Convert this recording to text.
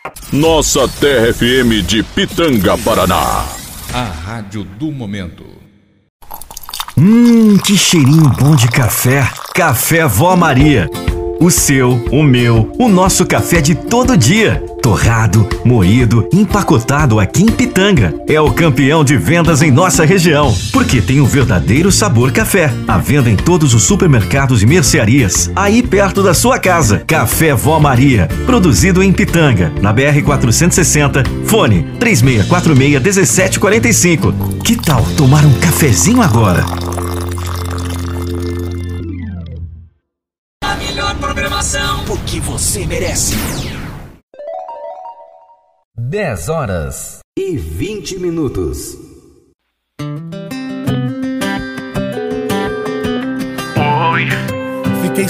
Nossa Terra FM de Pitanga, Paraná. A rádio do momento. Que cheirinho bom de café. Café Vó Maria. O seu, o meu, o nosso café de todo dia. Torrado, moído, empacotado aqui em Pitanga. É o campeão de vendas em nossa região. Porque tem um verdadeiro sabor café. À venda em todos os supermercados e mercearias. Aí perto da sua casa. Café Vó Maria. Produzido em Pitanga. Na BR-460. Fone 3646-1745. Que tal tomar um cafezinho agora? A melhor programação. O que você merece. 10 horas e 20 minutos.